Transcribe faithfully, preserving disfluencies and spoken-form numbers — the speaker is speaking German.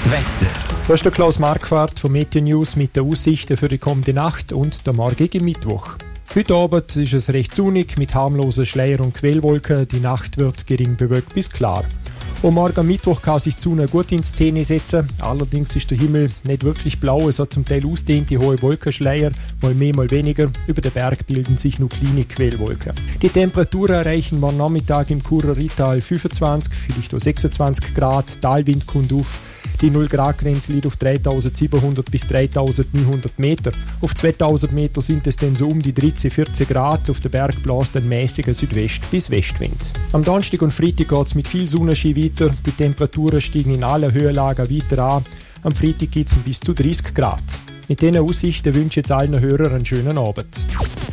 Wetter. Das ist der Klaus Marquardt von Meteo News mit den Aussichten für die kommende Nacht und der morgigen Mittwoch. Heute Abend ist es recht sonnig mit harmlosen Schleier- und Quellwolken. Die Nacht wird gering bewölkt bis klar. Und morgen am Mittwoch kann sich die Sonne gut in Szene setzen. Allerdings ist der Himmel nicht wirklich blau. Es hat zum Teil ausdehnte hohe Wolkenschleier, mal mehr, mal weniger. Über den Berg bilden sich nur kleine Quellwolken. Die Temperaturen erreichen morgen Nachmittag im Churer Rital fünfundzwanzig, vielleicht auch sechsundzwanzig Grad. Talwind kommt auf. Die null Grad Grenze liegt auf dreitausendsiebenhundert bis dreitausendneunhundert Meter. Auf zweitausend Meter sind es dann so um die dreizehn, vierzehn Grad. Auf den Berg bläst ein mäßiger Südwest- bis Westwind. Am Donnerstag und Freitag geht es mit viel Sonnenschein weiter. Die Temperaturen steigen in allen Höhenlagen weiter an. Am Freitag gibt es bis zu dreißig Grad. Mit diesen Aussichten wünsche ich jetzt allen Hörern einen schönen Abend.